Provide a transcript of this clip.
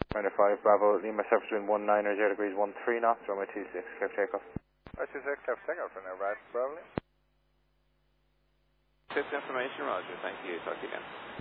Runway 5, Bravo, Lima surface wind 19 or 0 degrees 13 knots, runway 26, clear for takeoff. Runway 26, clear for takeoff from there, right, Bravo. Tips information, Roger. Thank you. Talk to you again.